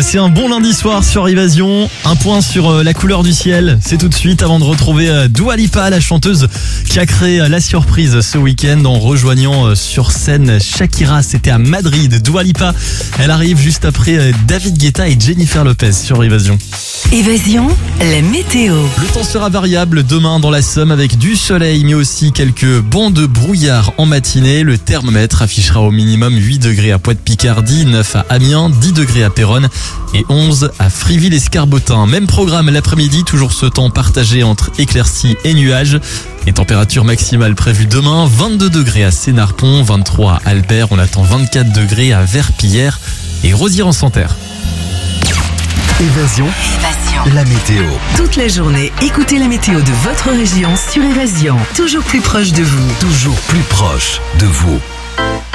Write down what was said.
Passez un bon lundi soir sur Évasion. Un point sur la couleur du ciel. C'est tout de suite avant de retrouver Dua Lipa, la chanteuse qui a créé la surprise ce week-end en rejoignant sur scène Shakira. C'était à Madrid. Dua Lipa, elle arrive juste après David Guetta et Jennifer Lopez sur Évasion. Évasion, la météo. Le temps sera variable demain dans la Somme avec du soleil mais aussi quelques bancs de brouillard en matinée. Le thermomètre affichera au minimum 8 degrés à Pointe-Picardie, 9 à Amiens, 10 degrés à Péronne et 11 à Friville-Escarbotin. Même programme l'après-midi, toujours ce temps partagé entre éclaircies et nuages. Les températures maximales prévues demain, 22 degrés à Sénarpont, 23 à Albert, on attend 24 degrés à Verpillière et Rosières-en-Santerre. Évasion, la météo. Toute la journée, écoutez la météo de votre région sur Évasion. Toujours plus proche de vous. Toujours plus proche de vous.